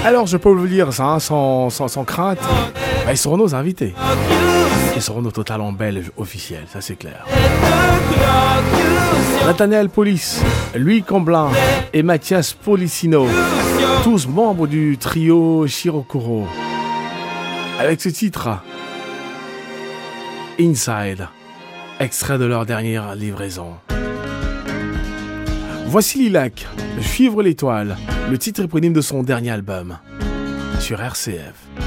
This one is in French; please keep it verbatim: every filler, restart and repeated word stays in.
Alors je peux vous le dire ça, hein, sans, sans, sans crainte, bah, ils seront nos invités. Ils seront nos talents belges officiels, ça c'est clair. Nathaniel Police, Louis Camblin et Mathias Policino, tous membres du trio Shirokuro. Avec ce titre, Inside, extrait de leur dernière livraison. Voici Lilac, Suivre l'étoile, le titre éponyme de son dernier album, sur R C F.